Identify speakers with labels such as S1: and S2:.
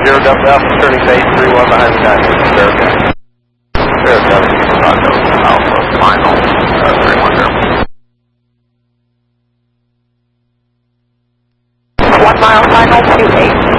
S1: Alpha, turning base 3-1 behind the time. Verified. Verified. Alpha, final, 3-1.
S2: 1 mile final, 28.